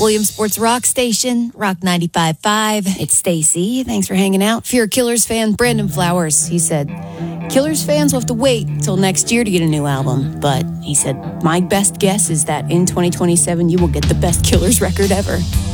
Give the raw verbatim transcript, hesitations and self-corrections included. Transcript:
William Sports Rock Station, Rock ninety-five point five. It's Stacy. Thanks for hanging out. If you're a Killers fan, Brandon Flowers, he said, Killers fans will have to wait until next year to get a new album. But he said, my best guess is that in twenty twenty-seven, you will get the best Killers record ever.